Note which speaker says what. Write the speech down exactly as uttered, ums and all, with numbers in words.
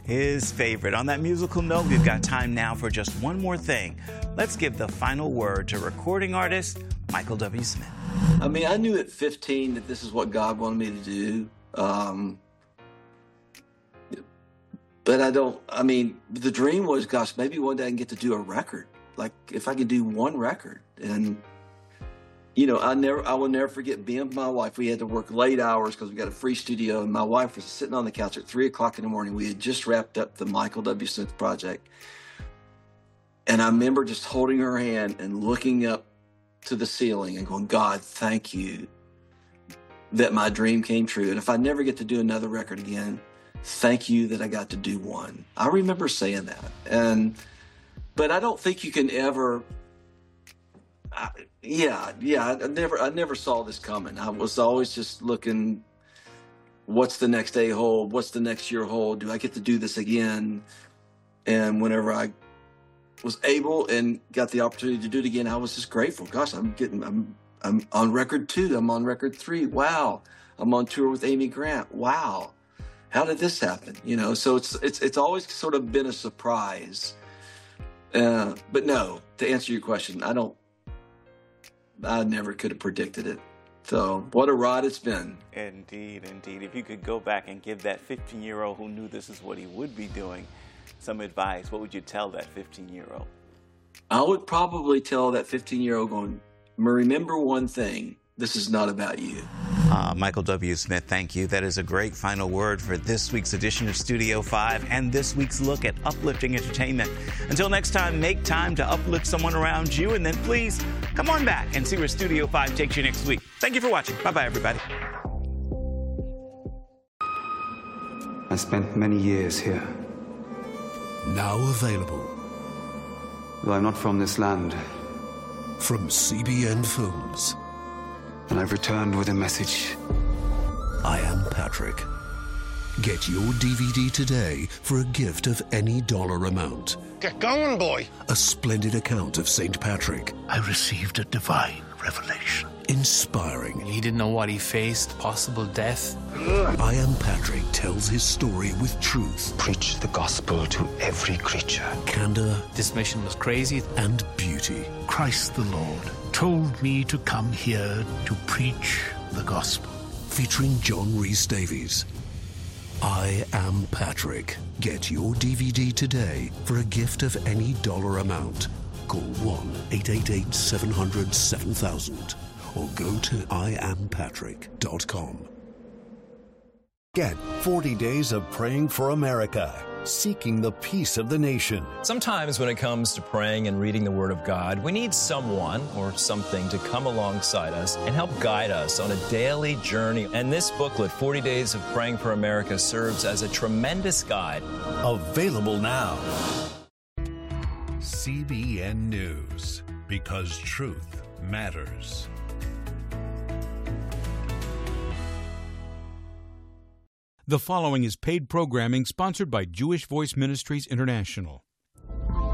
Speaker 1: his favorite. On that musical note, we've got time now for just one more thing. Let's give the final word to recording artist Michael W. Smith.
Speaker 2: I mean, I knew at fifteen that this is what God wanted me to do. Um, but I don't, I mean, the dream was, gosh, maybe one day I can get to do a record. Like, if I could do one record. And, you know, I never, I will never forget being with my wife. We had to work late hours because we got a free studio. And my wife was sitting on the couch at three o'clock in the morning. We had just wrapped up the Michael W. Smith project. And I remember just holding her hand and looking up to the ceiling and going, God, thank you that my dream came true. And if I never get to do another record again, thank you that I got to do one. I remember saying that. And, but I don't think you can ever, I, yeah, yeah, I never, I never saw this coming. I was always just looking, what's the next day hold? What's the next year hold? Do I get to do this again? And whenever I was able and got the opportunity to do it again, I was just grateful. Gosh, I'm getting, I'm, I'm on record two. I'm on record three. Wow. I'm on tour with Amy Grant. Wow. How did this happen? You know, so it's, it's, it's always sort of been a surprise. Uh, but no, to answer your question, I don't, I never could have predicted it. So what a ride it's been.
Speaker 1: Indeed, indeed. If you could go back and give that fifteen-year-old who knew this is what he would be doing some advice, what would you tell that fifteen-year-old?
Speaker 2: I would probably tell that fifteen-year-old going, remember one thing, this is not about you.
Speaker 1: Uh, Michael W. Smith, thank you. That is a great final word for this week's edition of Studio five and this week's look at uplifting entertainment. Until next time, make time to uplift someone around you, and then please come on back and see where Studio five takes you next week. Thank you for watching. Bye-bye, everybody.
Speaker 3: I spent many years here.
Speaker 4: Now available.
Speaker 3: Though I'm not from this land.
Speaker 4: From C B N Films.
Speaker 3: And I've returned with a message.
Speaker 4: I Am Patrick. Get your D V D today for a gift of any dollar amount.
Speaker 5: Get going, boy.
Speaker 4: A splendid account of Saint Patrick.
Speaker 5: I received a divine revelation.
Speaker 4: Inspiring.
Speaker 6: He didn't know what he faced, possible death.
Speaker 4: I Am Patrick tells his story with truth.
Speaker 3: Preach the gospel to every creature.
Speaker 4: Candor.
Speaker 6: This mission was crazy.
Speaker 4: And beauty.
Speaker 5: Christ the Lord told me to come here to preach the gospel.
Speaker 4: Featuring John Rhys Davies. I Am Patrick. Get your D V D today for a gift of any dollar amount. Call one eight eight eight, seven hundred, seven thousand or go to I am patrick dot com.
Speaker 7: Get forty days of praying for America, seeking the peace of the nation.
Speaker 8: Sometimes when it comes to praying and reading the Word of God, we need someone or something to come alongside us and help guide us on a daily journey. And this booklet, forty days of Praying for America, serves as a tremendous guide.
Speaker 7: Available now.
Speaker 9: C B N News, because truth matters.
Speaker 10: The following is paid programming sponsored by Jewish Voice Ministries International.